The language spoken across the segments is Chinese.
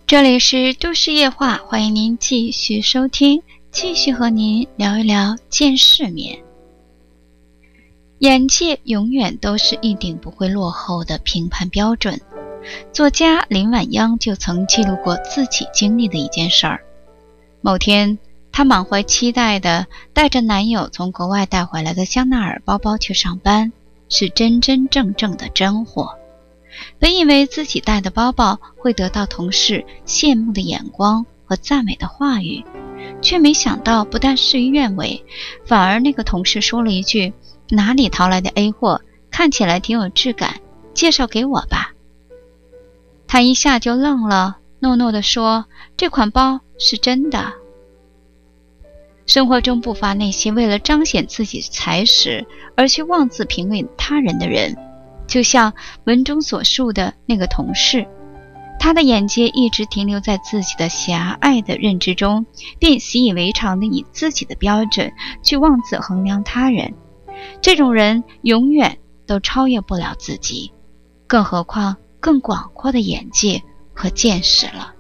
这里是都市夜话，欢迎您继续收听，继续和您聊一聊见世面。眼界永远都是一顶不会落后的评判标准。作家林晚央就曾记录过自己经历的一件事儿。某天，她满怀期待地带着男友从国外带回来的香奈儿包包去上班，是真真正正的真货。本以为自己带的包包会得到同事羡慕的眼光和赞美的话语，却没想到不但事与愿违，反而那个同事说了一句：哪里淘来的 A 货，看起来挺有质感，介绍给我吧。他一下就愣了，诺诺地说：这款包是真的。生活中不乏那些为了彰显自己才识而去妄自评论他人的人，就像文中所述的那个同事，他的眼界一直停留在自己的狭隘的认知中，便习以为常地以自己的标准去妄自衡量他人。这种人永远都超越不了自己，更何况更广阔的眼界和见识了。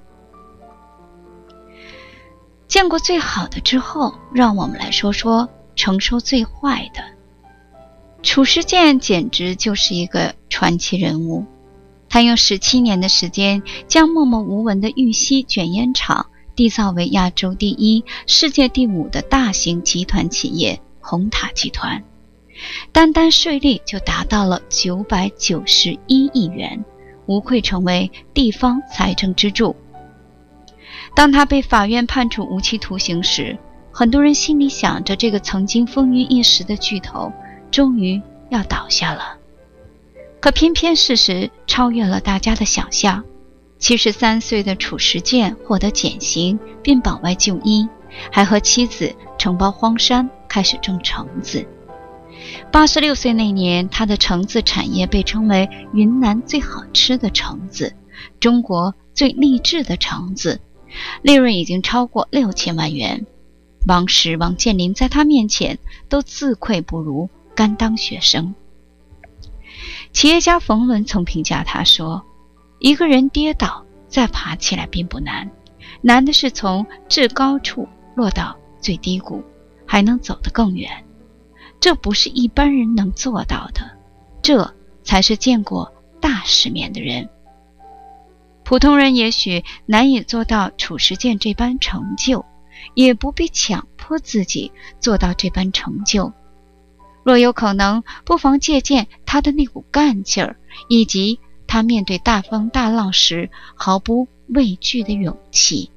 见过最好的之后，让我们来说说承受最坏的。褚时健简直就是一个传奇人物，他用17年的时间将默默无闻的玉溪卷烟厂缔造为亚洲第一、世界第5的大型集团企业红塔集团，单单税率就达到了991亿元，无愧成为地方财政支柱。当他被法院判处无期徒刑时，很多人心里想着这个曾经风云一时的巨头终于要倒下了。可偏偏事实超越了大家的想象，73岁的褚时健获得减刑并保外就医，还和妻子承包荒山开始种橙子。86岁那年，他的橙子产业被称为云南最好吃的橙子，中国最励志的橙子，利润已经超过6000万元。王石、王健林在他面前都自愧不如，甘当学生。企业家冯仑曾评价他说：一个人跌倒再爬起来并不难，难的是从至高处落到最低谷，还能走得更远。这不是一般人能做到的，这才是见过大世面的人。普通人也许难以做到褚时健这般成就，也不必强迫自己做到这般成就。若有可能，不妨借鉴他的那股干劲儿，以及他面对大风大浪时毫不畏惧的勇气。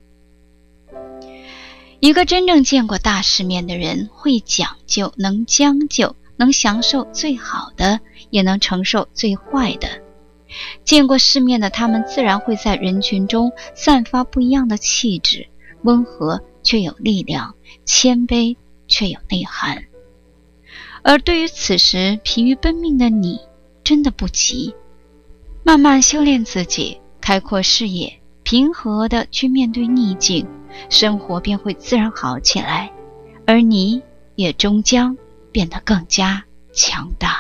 一个真正见过大世面的人，会讲究，能将就，能享受最好的，也能承受最坏的。见过世面的他们，自然会在人群中散发不一样的气质，温和却有力量，谦卑却有内涵。而对于此时疲于奔命的你，真的不急，慢慢修炼自己，开阔视野，平和地去面对逆境，生活便会自然好起来，而你也终将变得更加强大。